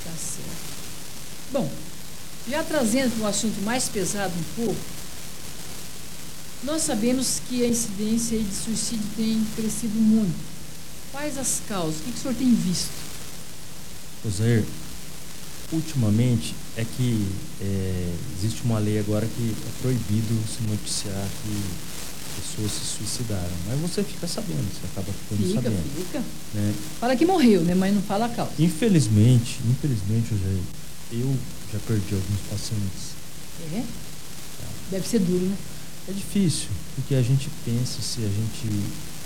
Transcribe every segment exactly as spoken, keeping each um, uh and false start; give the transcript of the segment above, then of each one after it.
Tá certo. Bom, já trazendo para um assunto mais pesado um pouco, nós sabemos que a incidência aí de suicídio tem crescido muito. Quais as causas? O que, que o senhor tem visto? Oséier, ultimamente é que é, existe uma lei agora que é proibido se noticiar que pessoas se suicidaram. Mas você fica sabendo, você acaba ficando Fica, sabendo. fica. Né? Fala que morreu, né? Mas não fala a causa. Infelizmente, infelizmente, Oséier, eu já perdi alguns pacientes. É? Deve ser duro, né? É difícil, porque a gente pensa se a gente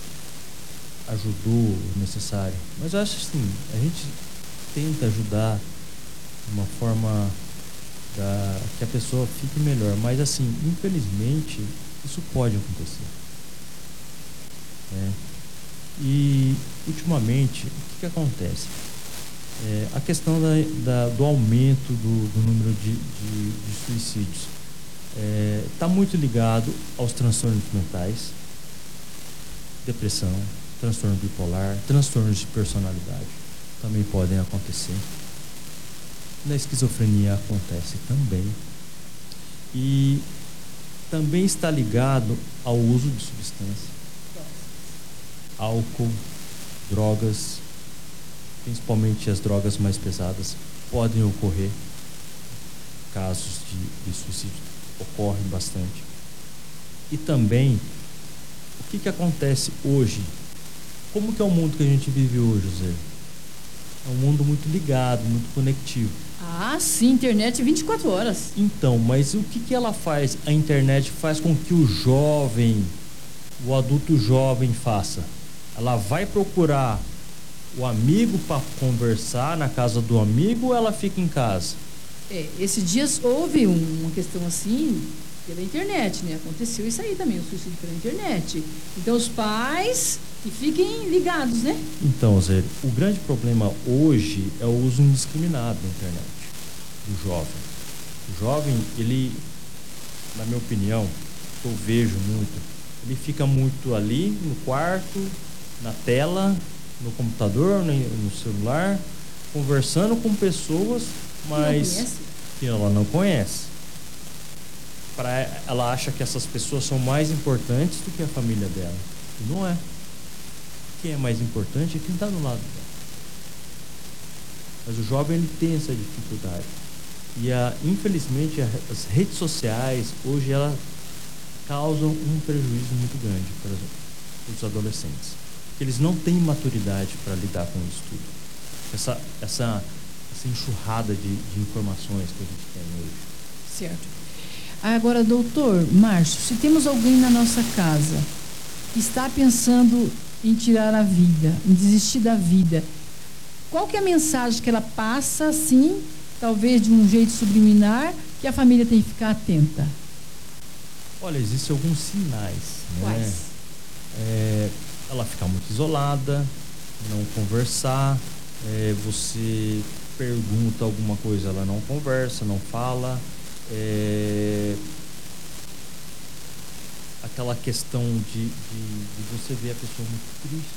ajudou o necessário. Mas eu acho assim, a gente tenta ajudar de uma forma da, que a pessoa fique melhor. Mas assim, infelizmente, isso pode acontecer. Né? E, ultimamente, o que, que acontece? É, a questão da, da, do aumento do, do número de, de, de suicídios está é, muito ligado aos transtornos mentais, depressão, transtorno bipolar, transtornos de personalidade também podem acontecer. Na esquizofrenia acontece também. E também está ligado ao uso de substância, álcool, drogas, principalmente as drogas mais pesadas, podem ocorrer. Casos de, de suicídio ocorrem bastante. E também, o que, que acontece hoje? Como que é o mundo que a gente vive hoje, Zé? É um mundo muito ligado, muito conectivo. Ah, sim, internet vinte e quatro horas. Então, mas o que, que ela faz? A internet faz com que o jovem, o adulto jovem faça. Ela vai procurar o amigo para conversar na casa do amigo ou ela fica em casa? É, esses dias houve uma questão assim pela internet, né? Aconteceu isso aí também, o suicídio pela internet. Então os pais que fiquem ligados, né? Então, Zé, o grande problema hoje é o uso indiscriminado da internet do jovem. O jovem, ele, na minha opinião, que eu vejo muito, ele fica muito ali no quarto, na tela, no computador, no celular, conversando com pessoas, mas que ela não conhece. Pra, ela acha que essas pessoas são mais importantes do que a família dela. E não é. Quem é mais importante é quem está do lado dela. Mas o jovem, ele tem essa dificuldade. E a, infelizmente a, as redes sociais hoje elas causam um prejuízo muito grande para os adolescentes. Porque eles não têm maturidade para lidar com isso tudo. Essa, essa, essa enxurrada de, de informações que a gente tem hoje. Certo. Agora, doutor Márcio, se temos alguém na nossa casa que está pensando em tirar a vida, em desistir da vida, qual que é a mensagem que ela passa, assim, talvez de um jeito subliminar, que a família tem que ficar atenta? Olha, existem alguns sinais. Quais? Né? É, ela ficar muito isolada, não conversar, é, você pergunta alguma coisa, ela não conversa, não fala, é, aquela questão de, de, de você ver a pessoa muito triste,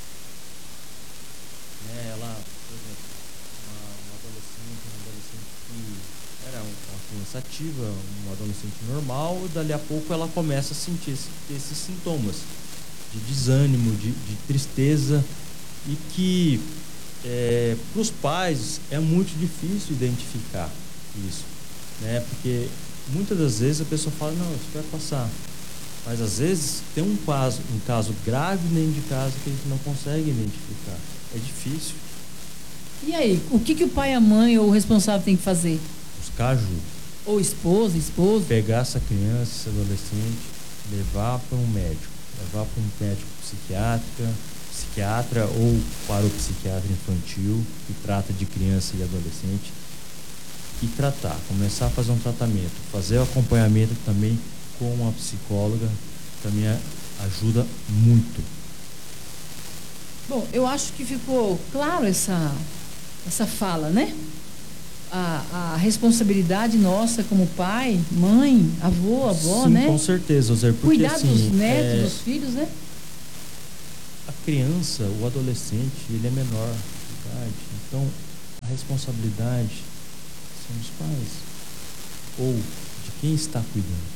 né? Ela, por exemplo, uma, uma adolescente, um adolescente que era uma criança ativa, um adolescente normal, dali a pouco ela começa a sentir esse, esses sintomas de desânimo, de, de tristeza, e que é, para os pais é muito difícil identificar isso, né? Porque muitas das vezes a pessoa fala, não, isso vai passar, mas às vezes tem um caso, um caso grave dentro de casa que a gente não consegue identificar, é difícil. E aí, o que, que o pai, a mãe ou o responsável tem que fazer? Buscar ajuda. Ou esposa, esposo? Pegar essa criança, esse adolescente, levar para um médico, levar para um médico psiquiátrica, psiquiatra ou para o psiquiatra infantil que trata de criança e adolescente, e tratar, começar a fazer um tratamento, fazer o acompanhamento também com uma psicóloga, também ajuda muito. Bom, eu acho que ficou claro essa, essa fala, né? A, a responsabilidade nossa como pai, mãe, avô, avó, Sim, né? Com certeza, Zé, porque cuidar assim, dos netos, é... dos filhos, né? A criança, o adolescente, ele é menor de idade, então a responsabilidade são dos pais ou de quem está cuidando.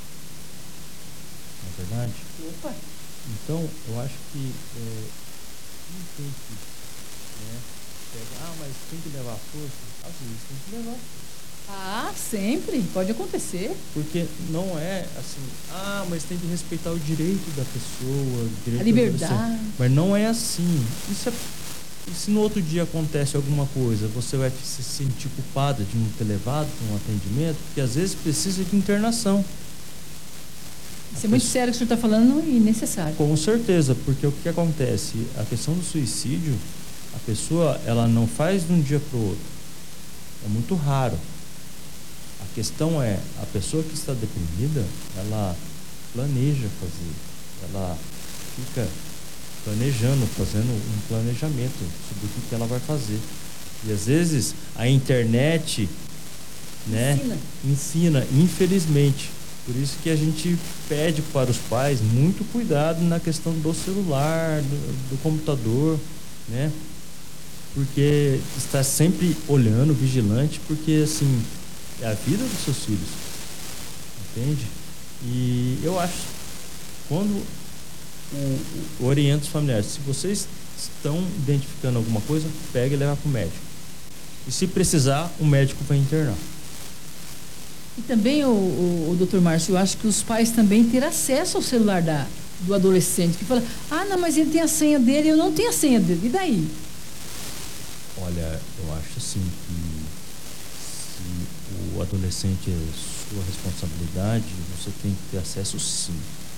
Não é verdade? Opa! Então, eu acho que é, não tem que, né, pegar, ah, mas tem que levar força. Às vezes tem que levar força. Ah, sempre. Pode acontecer. Porque não é assim, ah, mas tem que respeitar o direito da pessoa, o direito A da liberdade. adolescente. Mas não é assim. Isso é, e se no outro dia acontece alguma coisa, você vai se sentir culpada de não ter levado para um atendimento, porque às vezes precisa de internação. Isso é muito sério o que o senhor está falando e necessário. Com certeza, porque o que acontece? A questão do suicídio, a pessoa ela não faz de um dia para o outro. É muito raro. A questão é, a pessoa que está deprimida, ela planeja fazer, ela fica planejando, fazendo um planejamento sobre o que, que ela vai fazer. E às vezes a internet, né, Ensina. ensina, infelizmente. Por isso que a gente pede para os pais muito cuidado na questão do celular, do, do computador, né? Porque está sempre olhando, vigilante, porque assim, é a vida dos seus filhos, entende? E eu acho, quando o, o, orienta os familiares, se vocês estão identificando alguma coisa, pega e leva para o médico. E se precisar, o médico vai internar. E também, o, o, o doutor Márcio, eu acho que os pais também ter acesso ao celular da, do adolescente, que fala, ah, não, mas ele tem a senha dele, eu não tenho a senha dele, e daí? Olha, eu acho assim que se o adolescente é sua responsabilidade, você tem que ter acesso sim.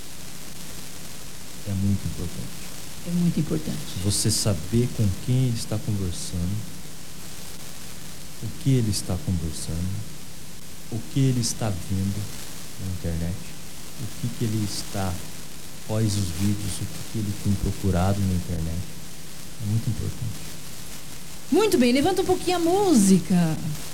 É muito importante. É muito importante. Você saber com quem ele está conversando, o que ele está conversando, o que ele está vendo na internet, o que, que ele está, quais os vídeos, o que, que ele tem procurado na internet. É muito importante. Muito bem, levanta um pouquinho a música.